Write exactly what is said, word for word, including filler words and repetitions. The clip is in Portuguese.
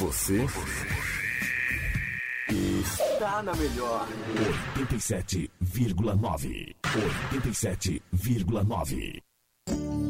Você está na melhor. oitenta e sete vírgula nove. oitenta e sete vírgula nove.